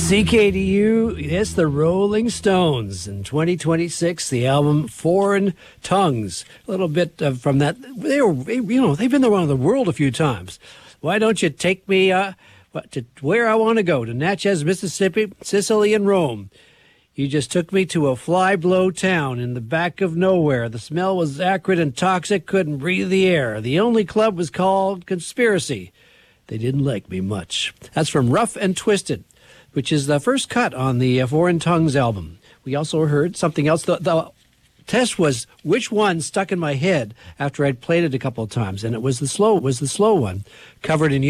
CKDU, yes, the Rolling Stones. In 2026, the album Foreign Tongues. A little bit from that. They've been around the world a few times. Why don't you take me to where I want to go, to Natchez, Mississippi, Sicily, and Rome? You just took me to a fly-blow town in the back of nowhere. The smell was acrid and toxic, couldn't breathe the air. The only club was called Conspiracy. They didn't like me much. That's from Rough and Twisted, which is the first cut on the Foreign Tongues album. We also heard something else. The test was which one stuck in my head after I'd played it a couple of times, and it was the slow one, Covered in